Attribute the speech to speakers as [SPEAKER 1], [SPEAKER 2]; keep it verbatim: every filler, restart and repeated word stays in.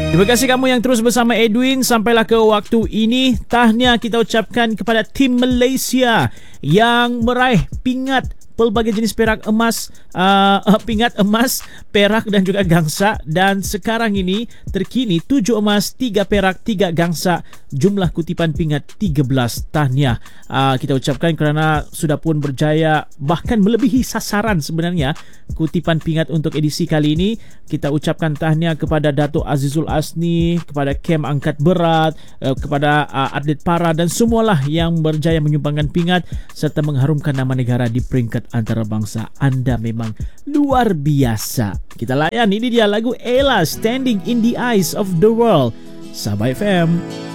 [SPEAKER 1] Terima kasih kamu yang terus bersama Edwin sampailah ke waktu ini. Tahniah kita ucapkan kepada tim Malaysia yang meraih pingat pelbagai jenis perak emas, uh, pingat emas, perak dan juga gangsa. Dan sekarang ini terkini tujuh emas, tiga perak, tiga gangsa, jumlah kutipan pingat tiga belas. Tahniah uh, kita ucapkan kerana sudah pun berjaya bahkan melebihi sasaran sebenarnya kutipan pingat untuk edisi kali ini. Kita ucapkan tahniah kepada Datuk Azizul Asni, kepada Kem Angkat Berat, uh, kepada uh, atlet para dan semualah yang berjaya menyumbangkan pingat serta mengharumkan nama negara di peringkat antarabangsa. Anda memang luar biasa. Kita layan, ini dia lagu Ella, Standing in the Eyes of the World. Sabah F M.